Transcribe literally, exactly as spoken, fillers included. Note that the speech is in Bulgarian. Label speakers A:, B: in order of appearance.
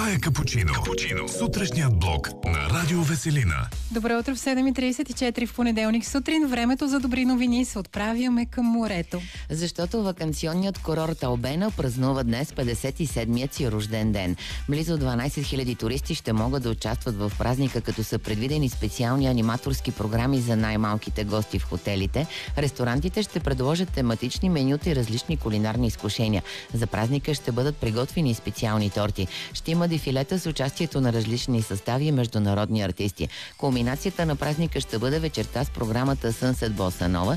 A: Това е Капучино. Капучино. Сутрешният блок на Радио Веселина.
B: Добро утро в седем и тридесет и четири в понеделник сутрин. Времето за добри новини, се отправяме към морето.
C: Защото ваканционният курорт Албена празнува днес петдесет и седмият си рожден ден. Близо дванайсет хиляди туристи ще могат да участват в празника, като са предвидени специални аниматорски програми за най-малките гости в хотелите. Ресторантите ще предложат тематични менюта и различни кулинарни изкушения. За празника ще бъдат приготвени специални торти. Ще има дефилета с участието на различни състави и международни артисти. Кулминацията на празника ще бъде вечерта с програмата Sunset Bossa Nova.